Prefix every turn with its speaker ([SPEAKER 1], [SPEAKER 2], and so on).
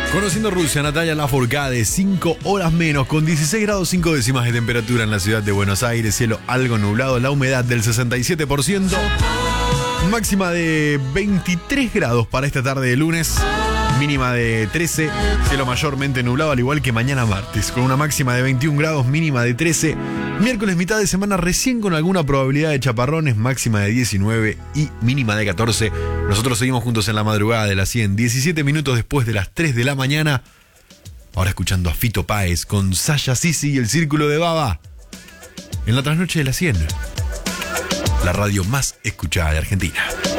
[SPEAKER 1] Conociendo Rusia, Natalia Lafourcade, 5 horas menos, con 16 grados 5 décimas de temperatura en la ciudad de Buenos Aires, cielo algo nublado, la humedad del 67%, máxima de 23 grados para esta tarde de lunes, mínima de 13, cielo mayormente nublado, al igual que mañana martes, con una máxima de 21 grados, mínima de 13, miércoles mitad de semana recién con alguna probabilidad de chaparrones, máxima de 19 y mínima de 14. Nosotros seguimos juntos en la madrugada de las 100, 17 minutos después de las 3 de la mañana. Ahora escuchando a Fito Páez con Sasha Sisi y el Círculo de Baba. En la trasnoche de las 100. La radio más escuchada de Argentina.